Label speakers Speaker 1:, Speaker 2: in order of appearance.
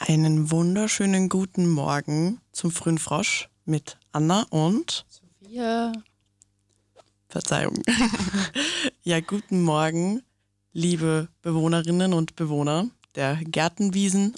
Speaker 1: Einen wunderschönen guten Morgen zum frühen Frosch mit Anna und
Speaker 2: Sophia.
Speaker 1: Verzeihung. Ja, guten Morgen, liebe Bewohnerinnen und Bewohner der Gärten, Wiesen